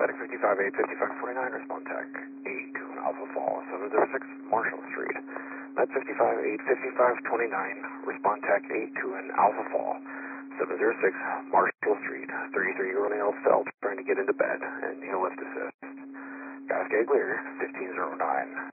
Medic 55-8, 5549, respond tech 8 to an Alpha Fall, 706 Marshall Street. Med 55-8, 5529, respond tech 8 to an Alpha Fall, 706 Marshall Street. 33-year-old male felt trying to get into bed, and he'll lift assist. Cascade clear, 1509.